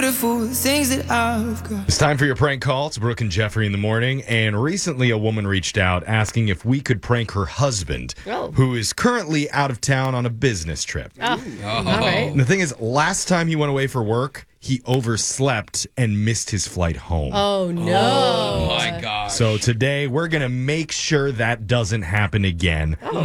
beautiful things that I've got. It's time for your prank call. It's Brooke and Jeffrey in the morning. And recently a woman reached out asking if we could prank her husband, who is currently out of town on a business trip. All right. And the thing is, last time he went away for work, he overslept and missed his flight home. Oh, no. Oh, my gosh. So today we're going to make sure that doesn't happen again.